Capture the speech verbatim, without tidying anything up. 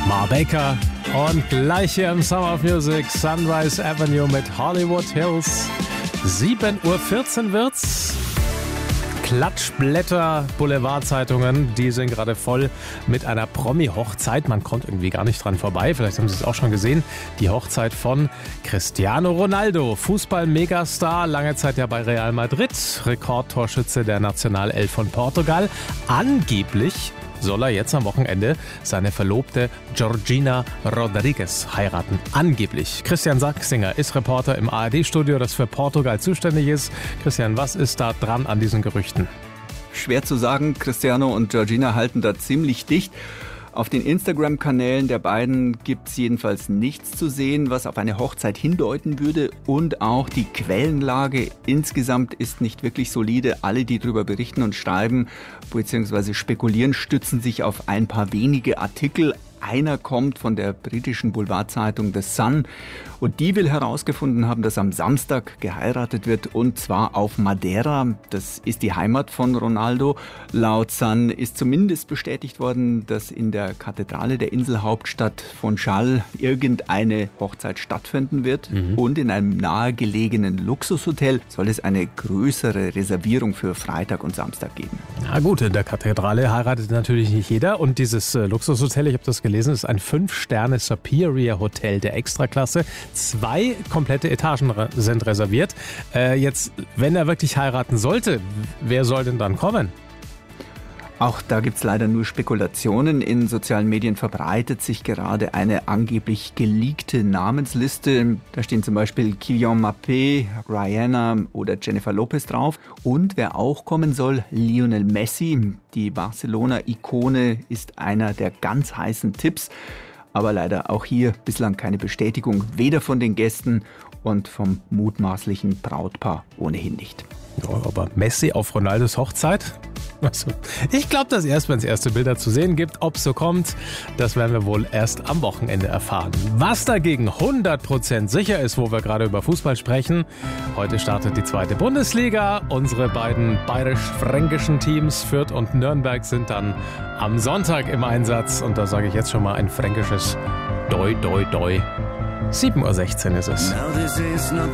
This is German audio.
Ma Baker und gleich hier im Summer of Music Sunrise Avenue mit Hollywood Hills. sieben Uhr vierzehn wird's. Klatschblätter, Boulevardzeitungen, die sind gerade voll mit einer Promi-Hochzeit. Man kommt irgendwie gar nicht dran vorbei. Vielleicht haben Sie es auch schon gesehen. Die Hochzeit von Cristiano Ronaldo, Fußball-Megastar, lange Zeit ja bei Real Madrid, Rekordtorschütze der Nationalelf von Portugal. Angeblich soll er jetzt am Wochenende seine Verlobte Georgina Rodriguez heiraten. Angeblich. Christian Sachsinger ist Reporter im A R D-Studio, das für Portugal zuständig ist. Christian, was ist da dran an diesen Gerüchten? Schwer zu sagen. Cristiano und Georgina halten da ziemlich dicht. Auf den Instagram-Kanälen der beiden gibt es jedenfalls nichts zu sehen, was auf eine Hochzeit hindeuten würde. Und auch die Quellenlage insgesamt ist nicht wirklich solide. Alle, die darüber berichten und schreiben bzw. spekulieren, stützen sich auf ein paar wenige Artikel. Einer kommt von der britischen Boulevardzeitung The Sun und die will herausgefunden haben, dass am Samstag geheiratet wird und zwar auf Madeira. Das ist die Heimat von Ronaldo. Laut Sun ist zumindest bestätigt worden, dass in der Kathedrale der Inselhauptstadt Funchal irgendeine Hochzeit stattfinden wird. Mhm. Und in einem nahegelegenen Luxushotel soll es eine größere Reservierung für Freitag und Samstag geben. Na gut, in der Kathedrale heiratet natürlich nicht jeder und dieses äh, Luxushotel, ich habe das gelesen, ist ein fünf Sterne Superior Hotel der Extraklasse. Zwei komplette Etagen re- sind reserviert. Äh, jetzt, wenn er wirklich heiraten sollte, wer soll denn dann kommen? Auch da gibt es leider nur Spekulationen. In sozialen Medien verbreitet sich gerade eine angeblich geleakte Namensliste. Da stehen zum Beispiel Kylian Mbappé, Rihanna oder Jennifer Lopez drauf. Und wer auch kommen soll, Lionel Messi. Die Barcelona-Ikone ist einer der ganz heißen Tipps. Aber leider auch hier bislang keine Bestätigung, weder von den Gästen und vom mutmaßlichen Brautpaar ohnehin nicht. Ja, aber Messi auf Ronaldos Hochzeit? Also, ich glaube das erst, wenn es erste Bilder zu sehen gibt. Ob es so kommt, das werden wir wohl erst am Wochenende erfahren. Was dagegen hundert Prozent sicher ist, wo wir gerade über Fußball sprechen. Heute startet die zweite Bundesliga. Unsere beiden bayerisch-fränkischen Teams Fürth und Nürnberg sind dann am Sonntag im Einsatz. Und da sage ich jetzt schon mal ein fränkisches Doi, Doi, Doi. sieben Uhr sechzehn ist es. Now this is not